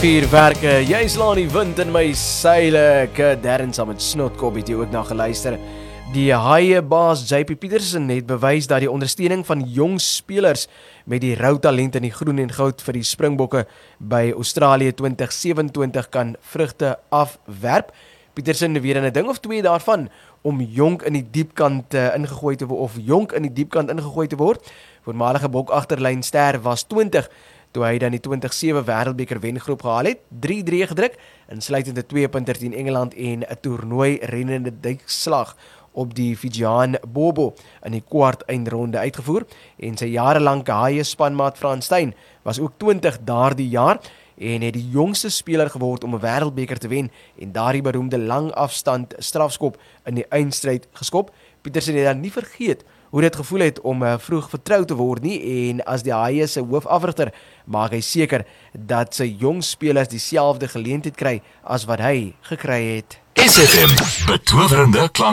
Vuurwerke, jy slaan die wind in my seile. Darren saam met Snotkop het jy ook na geluister. Die haie-baas JP Pietersen het bewys dat die ondersteuning van jong spelers met die rou talent in die groen en goud vir die Springbokke by Australië 2027 kan vrugte afwerp. Pietersen weet in 'n ding of twee daarvan om jonk in die diepkant ingegooi te word. Voormalige Bok agterlynster was 20 toe hy dan die 2007 Wêreldbeker wengroep gehaal het, 3-3 gedruk, insluitend 'n 2-punter teen Engeland en 'n toernooi rennende duikslag op die Fijian Bobo in die kwart eindronde uitgevoer, en sy jarelange haie spanmaat Frans Steyn was ook 20 daardie jaar en het die jongste speler geword om 'n Wêreldbeker te wen en daardie beroemde lang afstand strafskop in die eindstryd geskop. Pietersen het dan nie vergeet hoe dit gevoel het om vroeg vertrou te word nie, en as die haie se hoofafrigter maak hy seker dat sy jong spelers dieselfde geleentheid kry as wat hy gekry het. SFM, betowerende klank.